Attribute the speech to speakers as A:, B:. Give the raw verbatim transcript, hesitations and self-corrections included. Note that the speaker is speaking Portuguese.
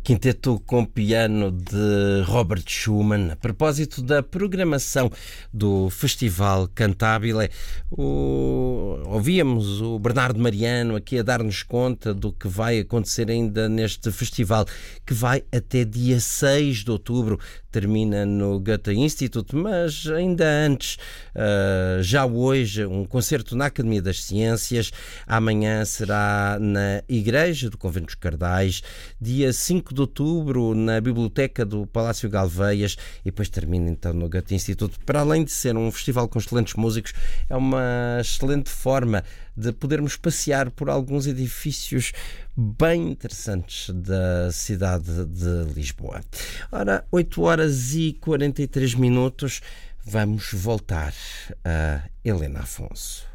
A: Quinteto com piano de Robert Schumann. A propósito da programação do Festival Cantabile, o... ouvíamos o Bernardo Mariano aqui a dar-nos conta do que vai acontecer ainda neste festival, que vai até dia seis de outubro, termina no Goethe Institute, mas ainda antes, uh, já hoje, um concerto na Academia das Ciências, amanhã será na Igreja do Convento dos Cardais, dia cinco de outubro na Biblioteca do Palácio Galveias e depois termina então no Goethe Instituto. Para além de ser um festival com excelentes músicos, é uma excelente forma de podermos passear por alguns edifícios bem interessantes da cidade de Lisboa. Ora, oito horas e quarenta e três minutos, vamos voltar a Helena Afonso.